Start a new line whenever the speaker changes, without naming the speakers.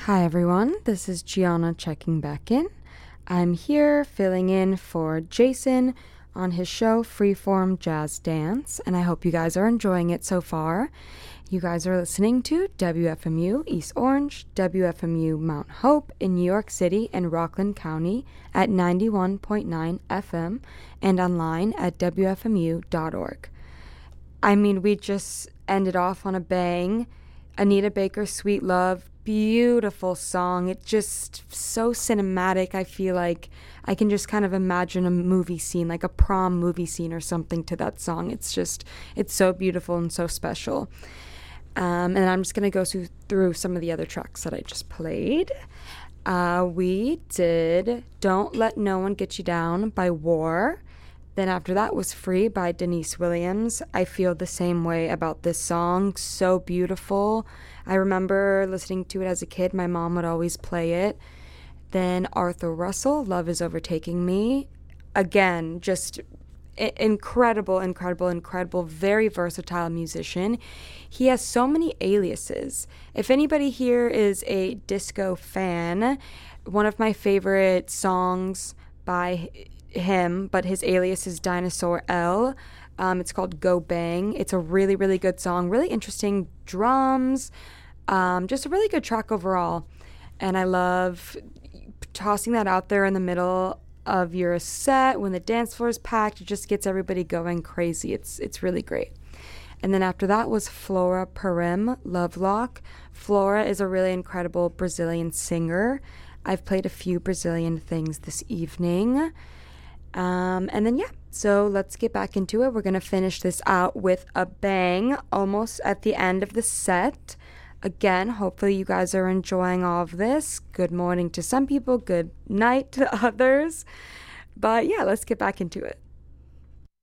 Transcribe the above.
Hi everyone, this is Gianna checking back in. I'm here filling in for Jason on his show Freeform Jazz Dance, and I hope you guys are enjoying it so far. You guys are listening to WFMU East Orange, WFMU Mount Hope in New York City and Rockland County at 91.9 FM and online at WFMU.org. I mean, we just ended off on a bang. Anita Baker's Sweet Love, beautiful song. It's just so cinematic. I feel like I can just kind of imagine a movie scene, like a prom movie scene or something to that song. It's so beautiful and so special. And I'm just going to go through some of the other tracks that I just played. We did Don't Let No One Get You Down by War. Then after that was Free by Denise Williams. I feel the same way about this song. So beautiful. I remember listening to it as a kid. My mom would always play it. Then Arthur Russell, Love Is Overtaking Me. Again, just incredible, very versatile musician. He has so many aliases. If anybody here is a disco fan, one of my favorite songs by him, but his alias is Dinosaur L. It's called Go Bang. It's a really, really good song. Really interesting drums. Just a really good track overall. And I love tossing that out there in the middle of your set when the dance floor is packed. It just gets everybody going crazy. It's really great. And then after that was Flora Purim, Lovelock. Flora is a really incredible Brazilian singer. I've played a few Brazilian things this evening. And then, so let's get back into it. We're going to finish this out with a bang, almost at the end of the set. Again, hopefully you guys are enjoying all of this. Good morning to some people, good night to others. But yeah, let's get back into it.